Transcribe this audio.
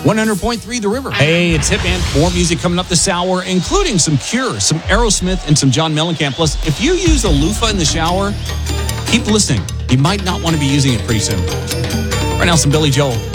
100.3 The River. Hey, it's Hitman. More music coming up this hour, including some Cure, some Aerosmith, and some John Mellencamp. Plus, if you use a loofah in the shower, keep listening. You might not want to be using it pretty soon. Right now, some Billy Joel.